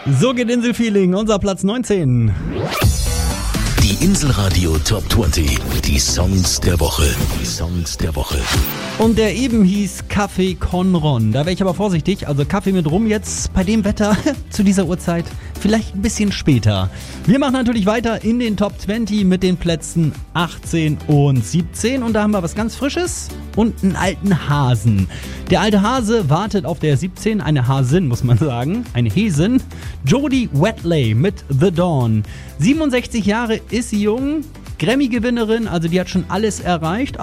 So geht Inselfeeling, unser Platz 19. Die Inselradio Top 20. Die Songs der Woche. Die Songs der Woche. Und der eben hieß Kaffee con Ron. Da wäre ich aber vorsichtig. Also Kaffee mit Rum jetzt bei dem Wetter zu dieser Uhrzeit vielleicht ein bisschen später. Wir machen natürlich weiter in den Top 20 mit den Plätzen 18 und 17. Und da haben wir was ganz Frisches und einen alten Hasen. Der alte Hase wartet auf der 17. Eine Hasin, muss man sagen. Eine Häsin. Jodie Watley mit The Dawn. 67 Jahre ist sie jung. Grammy-Gewinnerin, also die hat schon alles erreicht.